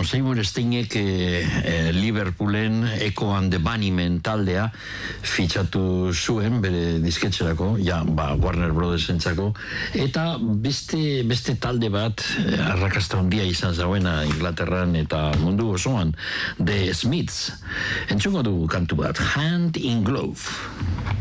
Seymour Steinek Liverpoolen Echo and the Bunnymen taldea fitxatu zuen bere disketxerako, Warner Brothersentzako, eta beste talde bat arrakasta handia izan zauena Inglaterran eta mundu osoan, The Smiths. Entzungo du kantu bat, Hand in Glove.